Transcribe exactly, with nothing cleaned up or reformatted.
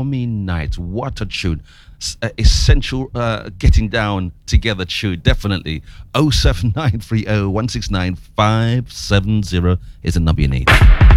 Yummy Night. What a tune. S- uh, essential uh, getting down together tune, definitely. oh seven nine three oh one six nine five seven zero is the number you need.